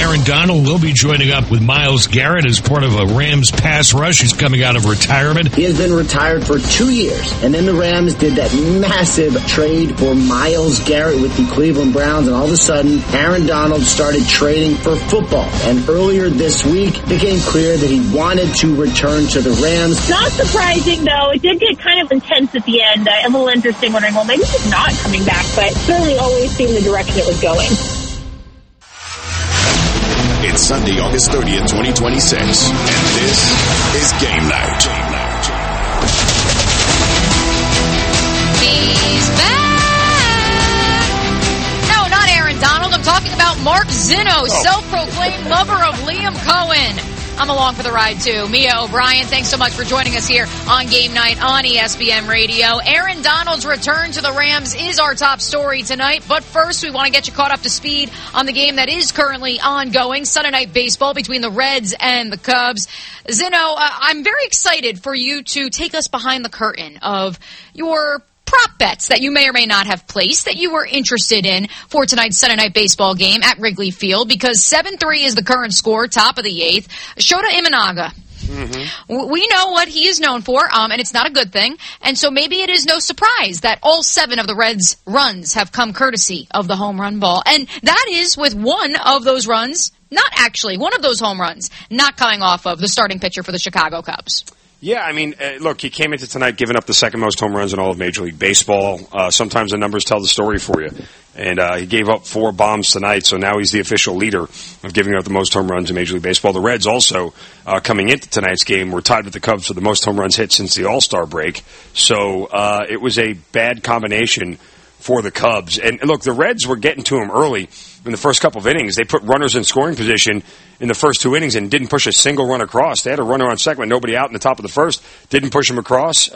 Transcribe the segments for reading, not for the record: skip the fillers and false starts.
Aaron Donald will be joining up with Myles Garrett as part of a Rams pass rush. He's coming out of retirement. He has been retired for 2 years, and then the Rams did that massive trade for Myles Garrett with the Cleveland Browns, and all of a sudden, Aaron Donald started trading for football. And earlier this week, it became clear that he wanted to return to the Rams. Not surprising, though. It did get kind of intense at the end. I'm a little interested, wondering, well, maybe he's not coming back, but certainly always seemed the direction it was going. It's Sunday, August 30th, 2026, and this is Game Night. He's back! No, not Aaron Donald. I'm talking about Mark Zinno, self-proclaimed lover of Liam Cohen. I'm along for the ride, too. Mia O'Brien, thanks so much for joining us here on Game Night on ESPN Radio. Aaron Donald's return to the Rams is our top story tonight. But first, we want to get you caught up to speed on the game that is currently ongoing, Sunday Night Baseball between the Reds and the Cubs. Zinno, I'm very excited for you to take us behind the curtain of your prop bets that you may or may not have placed that you were interested in for tonight's Sunday Night Baseball game at Wrigley Field, because 7-3 is the current score, top of the 8th. Shota Imanaga. Mm-hmm. We know what he is known for, and it's not a good thing. And so maybe it is no surprise that all 7 of the Reds' runs have come courtesy of the home run ball. And that is with one of those runs, one of those home runs, not coming off of the starting pitcher for the Chicago Cubs. Yeah, I mean, look, he came into tonight giving up the second most home runs in all of Major League Baseball. Sometimes the numbers tell the story for you. And he gave up 4 bombs tonight, so now he's the official leader of giving up the most home runs in Major League Baseball. The Reds also, coming into tonight's game, were tied with the Cubs for the most home runs hit since the All-Star break. So it was a bad combination for the Cubs. And look, the Reds were getting to him early in the first couple of innings. They put runners in scoring position in the first 2 innings and didn't push a single run across. They had a runner on second with nobody out in the top of the first, didn't push him across.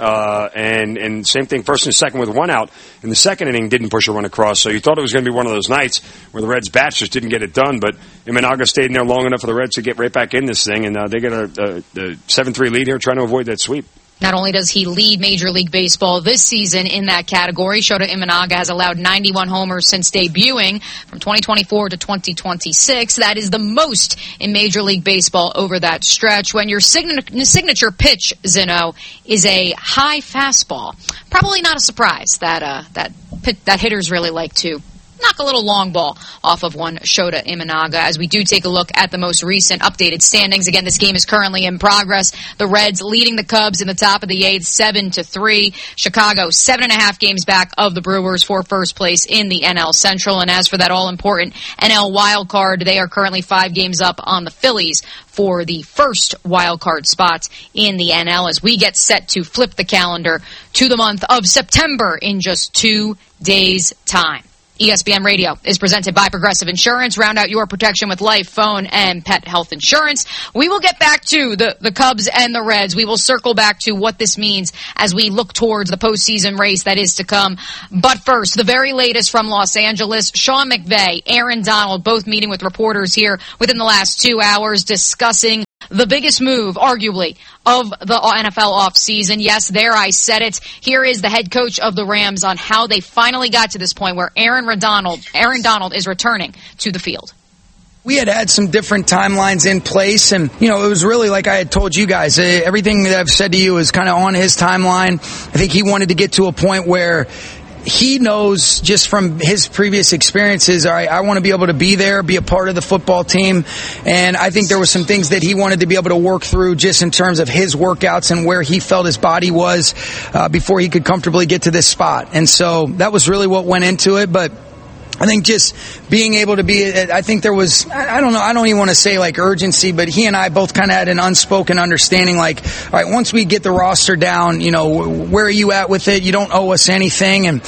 And same thing, first and second with 1 out in the second inning, didn't push a run across. So you thought it was going to be one of those nights where the Reds' bats just didn't get it done. But Imanaga stayed in there long enough for the Reds to get right back in this thing. And they get a 7-3 lead here, trying to avoid that sweep. Not only does he lead Major League Baseball this season in that category, Shota Imanaga has allowed 91 homers since debuting from 2024 to 2026. That is the most in Major League Baseball over that stretch. When your signature pitch, Zinno, is a high fastball, probably not a surprise that hitters really like to knock a little long ball off of one Shota Imanaga. As we do take a look at the most recent updated standings. Again, this game is currently in progress. The Reds leading the Cubs in the top of the 8th, 7-3. Chicago, 7.5 games back of the Brewers for first place in the NL Central. And as for that all-important NL wild card, they are currently 5 games up on the Phillies for the first wild card spot in the NL as we get set to flip the calendar to the month of September in just 2 days' time. ESPN Radio is presented by Progressive Insurance. Round out your protection with life, phone, and pet health insurance. We will get back to the Cubs and the Reds. We will circle back to what this means as we look towards the postseason race that is to come. But first, the very latest from Los Angeles, Sean McVay, Aaron Donald, both meeting with reporters here within the last 2 hours discussing the biggest move, arguably, of the NFL offseason. Yes, there I said it. Here is the head coach of the Rams on how they finally got to this point where Aaron Donald is returning to the field. We had some different timelines in place, and, it was really like I had told you guys. Everything that I've said to you is kind of on his timeline. I think he wanted to get to a point where he knows just from his previous experiences, all right, I want to be able to be there, be a part of the football team. And I think there were some things that he wanted to be able to work through just in terms of his workouts and where he felt his body was before he could comfortably get to this spot. And so that was really what went into it. But I think just being able to be, I think there was, I don't know, I don't even want to say like urgency, but he and I both kind of had an unspoken understanding like, all right, once we get the roster down, where are you at with it? You don't owe us anything. And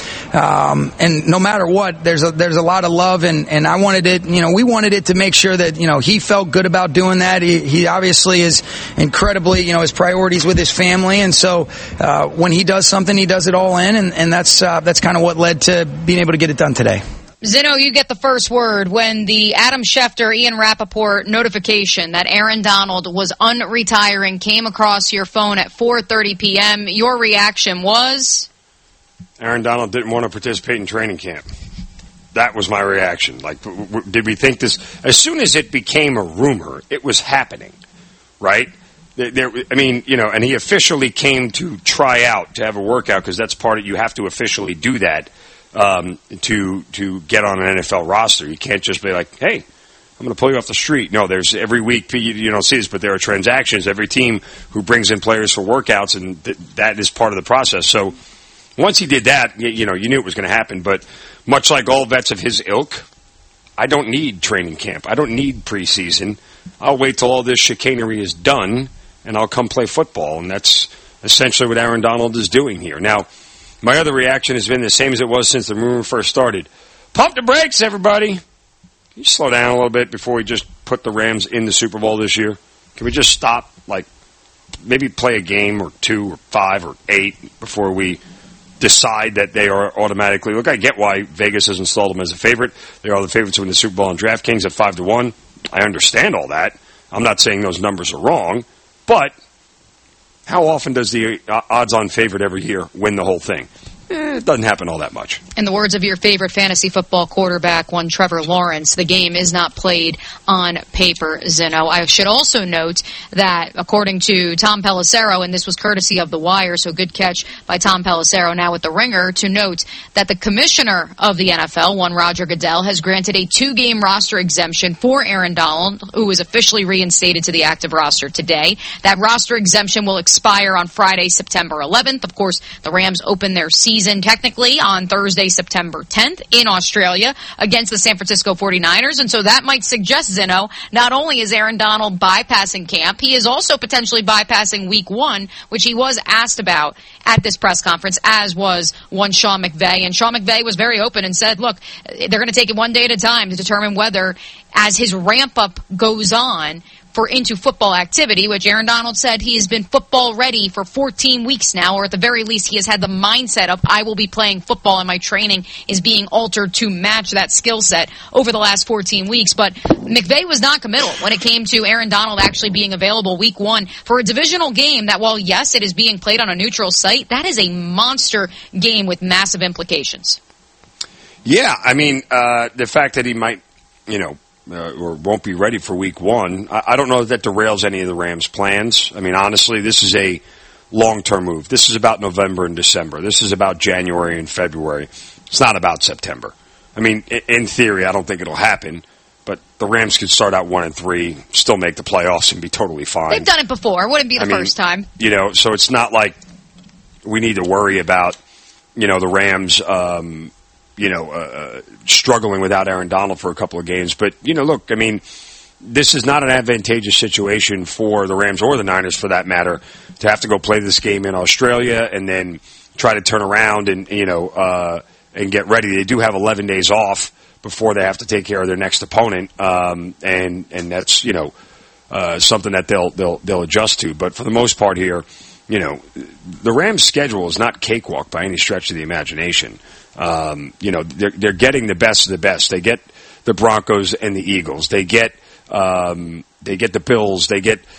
no matter what, there's a lot of love and I wanted it, we wanted it to make sure that, he felt good about doing that. He obviously is incredibly, his priorities with his family. And so, when he does something, he does it all in. And that's kind of what led to being able to get it done today. Zinno, you get the first word when the Adam Schefter, Ian Rappaport notification that Aaron Donald was unretiring came across your phone at 4:30 p.m. Your reaction was? Aaron Donald didn't want to participate in training camp. That was my reaction. Like, did we think this? As soon as it became a rumor, it was happening, right? And he officially came to try out, to have a workout, because that's part of, you have to officially do that to get on an NFL roster. You can't just be like, hey, I'm going to pull you off the street. No, there's every week, you don't see this, but there are transactions. Every team who brings in players for workouts, and that is part of the process. So once he did that, you knew it was going to happen. But much like all vets of his ilk, I don't need training camp. I don't need preseason. I'll wait till all this chicanery is done, and I'll come play football. And that's essentially what Aaron Donald is doing here. Now, my other reaction has been the same as it was since the rumor first started. Pump the brakes, everybody. Can you slow down a little bit before we just put the Rams in the Super Bowl this year? Can we just stop, maybe play a game or 2 or 5 or 8 before we decide that they are automatically... Look, I get why Vegas has installed them as a favorite. They are the favorites to win the Super Bowl on DraftKings at 5-1. I understand all that. I'm not saying those numbers are wrong, but how often does the odds-on favorite every year win the whole thing? It doesn't happen all that much. In the words of your favorite fantasy football quarterback, one Trevor Lawrence, the game is not played on paper, Zeno. I should also note that, according to Tom Pelissero, and this was courtesy of The Wire, so good catch by Tom Pelissero now with The Ringer, to note that the commissioner of the NFL, one Roger Goodell, has granted a 2-game roster exemption for Aaron Donald, who was officially reinstated to the active roster today. That roster exemption will expire on Friday, September 11th. Of course, the Rams open their season technically on Thursday, September 10th in Australia against the San Francisco 49ers. And so that might suggest, Zeno, not only is Aaron Donald bypassing camp, he is also potentially bypassing week 1, which he was asked about at this press conference, as was one Sean McVay. And Sean McVay was very open and said, look, they're going to take it one day at a time to determine whether, as his ramp-up goes on, for into football activity, which Aaron Donald said he has been football ready for 14 weeks now, or at the very least he has had the mindset of, I will be playing football and my training is being altered to match that skill set over the last 14 weeks. But McVay was not committal when it came to Aaron Donald actually being available week 1 for a divisional game that, while yes, it is being played on a neutral site, that is a monster game with massive implications. Yeah, I mean, the fact that he might, or won't be ready for week 1. I don't know if that derails any of the Rams' plans. I mean, honestly, this is a long-term move. This is about November and December. This is about January and February. It's not about September. I mean, in theory, I don't think it'll happen, but the Rams could start out 1-3, still make the playoffs, and be totally fine. They've done it before. It wouldn't be the first time. So it's not like we need to worry about, the Rams, struggling without Aaron Donald for a couple of games. But, look, I mean, this is not an advantageous situation for the Rams or the Niners, for that matter, to have to go play this game in Australia and then try to turn around and, and get ready. They do have 11 days off before they have to take care of their next opponent. And that's, something that they'll adjust to. But for the most part here, the Rams' schedule is not cakewalk by any stretch of the imagination. They're getting the best of the best. They get the Broncos and the Eagles. They get the Bills. They get